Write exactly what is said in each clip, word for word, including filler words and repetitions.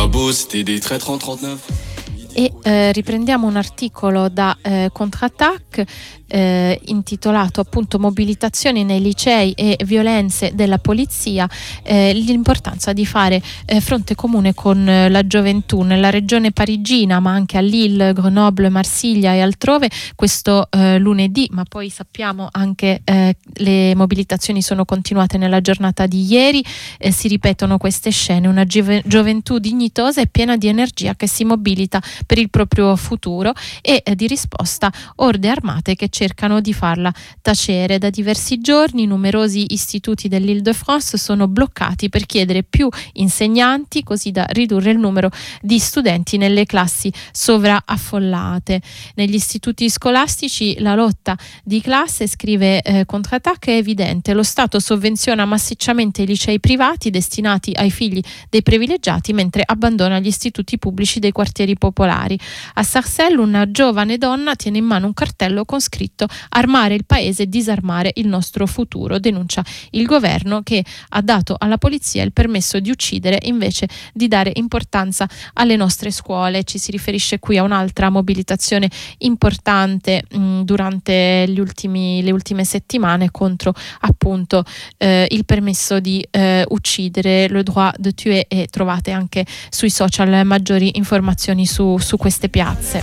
Marabout, c'était des traîtres en trentaneuf. E eh, riprendiamo un articolo da eh, Contre-Attaque eh, intitolato appunto Mobilitazioni nei licei e violenze della polizia, eh, l'importanza di fare eh, fronte comune con eh, la gioventù nella regione parigina, ma anche a Lille, Grenoble, Marsiglia e altrove questo eh, lunedì, ma poi sappiamo anche eh, le mobilitazioni sono continuate nella giornata di ieri, eh, si ripetono queste scene, una giove- gioventù dignitosa e piena di energia che si mobilita per il proprio futuro e eh, di risposta orde armate che cercano di farla tacere. Da diversi giorni numerosi istituti dell'Île-de-France sono bloccati per chiedere più insegnanti, così da ridurre il numero di studenti nelle classi sovraffollate. Negli istituti scolastici la lotta di classe, scrive eh, Contre-Attaque, è evidente. Lo Stato sovvenziona massicciamente i licei privati destinati ai figli dei privilegiati, mentre abbandona gli istituti pubblici dei quartieri popolari. A Sarcelles una giovane donna tiene in mano un cartello con scritto "Armare il paese e disarmare il nostro futuro". Denuncia il governo che ha dato alla polizia il permesso di uccidere invece di dare importanza alle nostre scuole. Ci si riferisce qui a un'altra mobilitazione importante mh, durante gli ultimi, le ultime settimane contro appunto eh, il permesso di eh, uccidere, le droit de tuer, e trovate anche sui social maggiori informazioni su su queste piazze.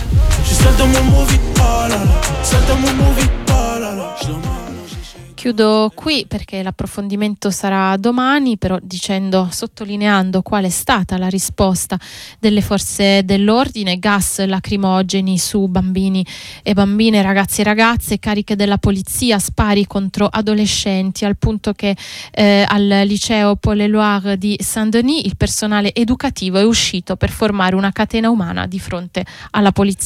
Chiudo qui perché l'approfondimento sarà domani, però dicendo, sottolineando qual è stata la risposta delle forze dell'ordine: gas lacrimogeni su bambini e bambine, ragazzi e ragazze, cariche della polizia, spari contro adolescenti, al punto che eh, al liceo Paul Éluard di Saint-Denis il personale educativo è uscito per formare una catena umana di fronte alla polizia.